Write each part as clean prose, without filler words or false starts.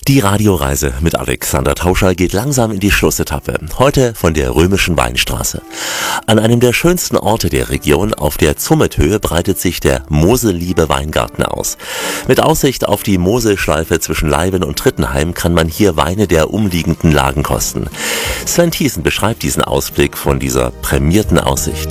Die Radioreise mit Alexander Tauscher geht langsam in die Schlussetappe. Heute von der Römischen Weinstraße. An einem der schönsten Orte der Region, auf der Zummethöhe, breitet sich der Moselliebe Weingarten aus. Mit Aussicht auf die Moselschleife zwischen Leiben und Trittenheim kann man hier Weine der umliegenden Lagen kosten. Sven Thiessen beschreibt diesen Ausblick von dieser prämierten Aussicht.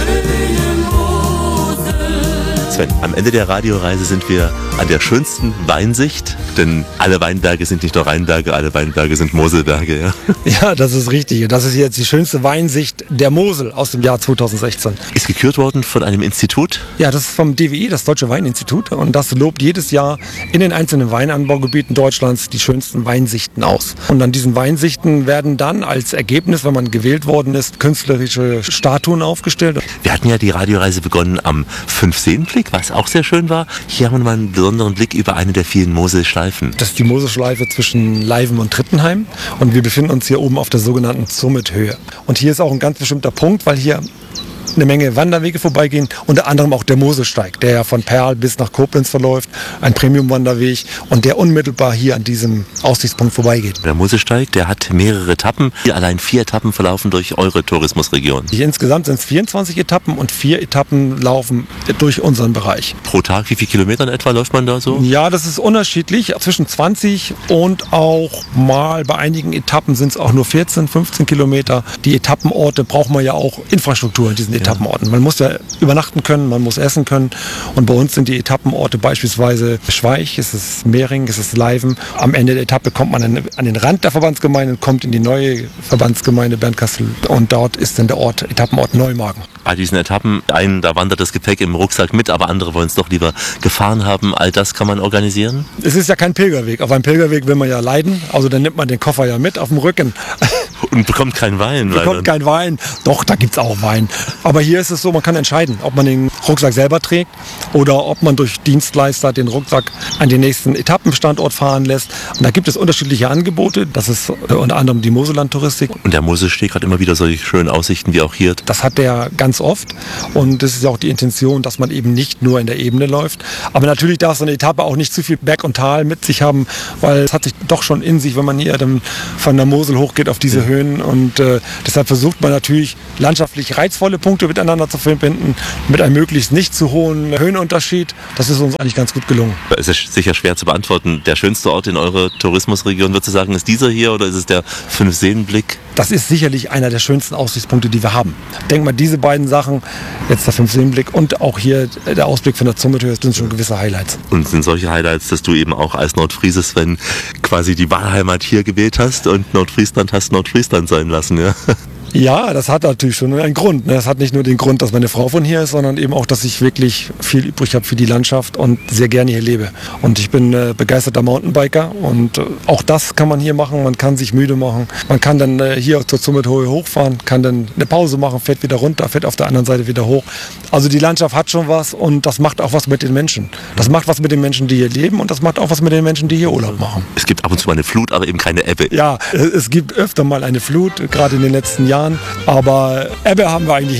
Sven, am Ende der Radioreise sind wir an der schönsten Weinsicht, denn alle Weinberge sind nicht nur Rheinberge, alle Weinberge sind Moselberge. Ja, ja, das ist richtig. Das ist jetzt die schönste Weinsicht der Mosel aus dem Jahr 2016. Ist gekürt worden von einem Institut? Ja, das ist vom DWI, das Deutsche Weininstitut, und das lobt jedes Jahr in den einzelnen Weinanbaugebieten Deutschlands die schönsten Weinsichten aus. Und an diesen Weinsichten werden dann als Ergebnis, wenn man gewählt worden ist, künstlerische Statuen aufgestellt. Wir hatten ja die Radioreise begonnen am Fünfseenblick, was auch sehr schön war. Hier haben wir mal einen besonderen Blick über eine der vielen Moselschleifen. Das ist die Moselschleife zwischen Leiven und Trittenheim, und wir befinden uns hier oben auf der sogenannten Zummethöhe. Und hier ist auch ein ganz bestimmter Punkt, weil hier eine Menge Wanderwege vorbeigehen, unter anderem auch der Moselsteig, der ja von Perl bis nach Koblenz verläuft, ein Premium-Wanderweg, und der unmittelbar hier an diesem Aussichtspunkt vorbeigeht. Der Moselsteig, der hat mehrere Etappen. Allein 4 Etappen verlaufen durch eure Tourismusregion. Hier insgesamt sind es 24 Etappen und 4 Etappen laufen durch unseren Bereich. Pro Tag, wie viele Kilometer in etwa läuft man da so? Ja, das ist unterschiedlich, zwischen 20 und auch mal bei einigen Etappen sind es auch nur 14, 15 Kilometer. Die Etappenorte braucht man ja auch Infrastruktur in diesen Etappenorten. Man muss ja übernachten können, man muss essen können, und bei uns sind die Etappenorte beispielsweise Schweich, es ist Mehring, es ist Leiven. Am Ende der Etappe kommt man an den Rand der Verbandsgemeinde und kommt in die neue Verbandsgemeinde Bernkastel, und dort ist dann der Etappenort Neumagen. Bei diesen Etappen, da wandert das Gepäck im Rucksack mit, aber andere wollen es doch lieber gefahren haben. All das kann man organisieren? Es ist ja kein Pilgerweg. Auf einem Pilgerweg will man ja leiden, also dann nimmt man den Koffer ja mit auf dem Rücken. Und bekommt keinen Wein. Bekommt keinen Wein. Doch, da gibt es auch Wein. Aber hier ist es so, man kann entscheiden, ob man den Rucksack selber trägt oder ob man durch Dienstleister den Rucksack an den nächsten Etappenstandort fahren lässt. Und da gibt es unterschiedliche Angebote. Das ist unter anderem die Mosellandtouristik. Und der Moselsteg hat immer wieder solche schönen Aussichten wie auch hier. Das hat der ganz oft, und das ist ja auch die Intention, dass man eben nicht nur in der Ebene läuft. Aber natürlich darf so eine Etappe auch nicht zu viel Berg und Tal mit sich haben, weil es hat sich doch schon in sich, wenn man hier dann von der Mosel hochgeht auf diese Höhen, und deshalb versucht man natürlich landschaftlich reizvolle Punkte miteinander zu verbinden, mit einem möglichst nicht zu hohen Höhenunterschied. Das ist uns eigentlich ganz gut gelungen. Es ist sicher schwer zu beantworten. Der schönste Ort in eurer Tourismusregion, würdest du sagen, ist dieser hier, oder ist es der Fünfseenblick? Das ist sicherlich einer der schönsten Aussichtspunkte, die wir haben. Denk mal, diese beiden Sachen, jetzt der Fünfseenblick und auch hier der Ausblick von der Zummethöhe, sind schon gewisse Highlights. Und sind solche Highlights, dass du eben auch als Nordfriese, Sven, quasi die Wahlheimat hier gewählt hast und Nordfriesland hast Nordfriesland sein lassen, ja? Ja, das hat natürlich schon einen Grund. Das hat nicht nur den Grund, dass meine Frau von hier ist, sondern eben auch, dass ich wirklich viel übrig habe für die Landschaft und sehr gerne hier lebe. Und ich bin begeisterter Mountainbiker, und auch das kann man hier machen. Man kann sich müde machen. Man kann dann hier zur Zummethöhe hochfahren, kann dann eine Pause machen, fährt wieder runter, fährt auf der anderen Seite wieder hoch. Also die Landschaft hat schon was, und das macht auch was mit den Menschen. Das macht was mit den Menschen, die hier leben, und das macht auch was mit den Menschen, die hier Urlaub machen. Es gibt ab und zu mal eine Flut, aber eben keine Ebbe. Ja, es gibt öfter mal eine Flut, gerade in den letzten Jahren. Aber Ebbe haben wir eigentlich